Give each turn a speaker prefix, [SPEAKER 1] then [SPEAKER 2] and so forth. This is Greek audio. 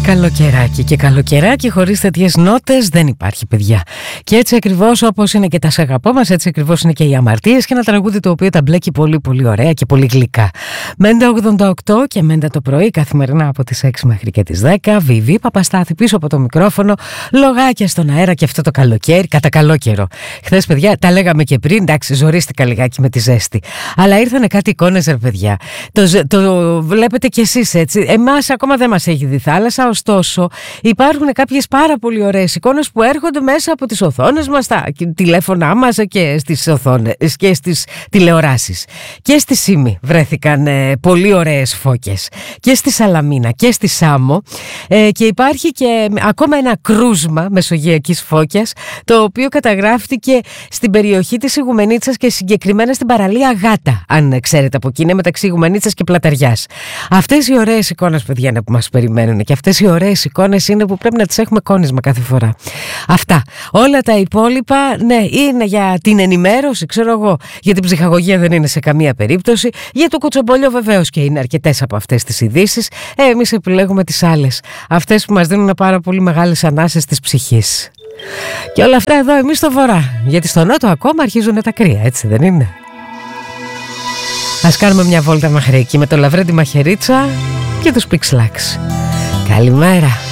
[SPEAKER 1] Καλοκαιράκι και καλοκαιράκι χωρίς τέτοιες νότες δεν υπάρχει, παιδιά. Και έτσι ακριβώς όπως είναι και τα «Σ' αγαπώ» μας, έτσι ακριβώς είναι και οι αμαρτίες, και ένα τραγούδι το οποίο τα μπλέκει πολύ πολύ ωραία και πολύ γλυκά. Μέντα 88 και Μέντα το πρωί, καθημερινά από τις 6 μέχρι και τις 10. Βιβί Παπαστάθη πίσω από το μικρόφωνο, λογάκια στον αέρα και αυτό το καλοκαίρι, κατά καλό καιρό. Χθες, παιδιά, τα λέγαμε και πριν, εντάξει, ζορίστηκα λιγάκι με τη ζέστη. Αλλά ήρθανε κάτι εικόνες, ρε παιδιά. Το βλέπετε κι εσείς έτσι. Εμάς ακόμα δεν μας έχει δει θάλασσα. Ωστόσο, υπάρχουν κάποιες πάρα πολύ ωραίες εικόνες που έρχονται μέσα από τις οθόνες μας, τα τηλέφωνά μας και στις οθόνες και στις τηλεοράσεις. Και στη Σύμη βρέθηκαν πολύ ωραίες φώκες, και στη Σαλαμίνα και στη Σάμο, και υπάρχει και ακόμα ένα κρούσμα μεσογειακής φώκιας, το οποίο καταγράφτηκε στην περιοχή της Ιγουμενίτσας και συγκεκριμένα στην παραλία Γάτα, αν ξέρετε από εκεί, είναι μεταξύ Ιγουμενίτσας και Πλαταριάς. Αυτές οι ωραίες εικόνες, παιδιά, είναι που μας περιμένουν, και αυτές οι ωραίες εικόνες είναι που πρέπει να τις έχουμε εικόνισμα κάθε φορά. Αυτά. Όλα τα υπόλοιπα, ναι, είναι για την ενημέρωση, ξέρω εγώ. Για την ψυχαγωγία δεν είναι σε καμία περίπτωση. Για το κουτσομπολιό βεβαίως και είναι αρκετές από αυτές τις ειδήσεις. Εμείς επιλέγουμε τις άλλες. Αυτές που μας δίνουν πάρα πολύ μεγάλες ανάσες της ψυχής. Και όλα αυτά εδώ εμείς στο βορρά. Γιατί στο νότο ακόμα αρχίζουν τα κρύα, έτσι δεν είναι? Ας κάνουμε μια βόλτα μέχρι εκεί με το Λαβρέντι Μαχαιρίτσα και τους Pixlax. Καλημέρα.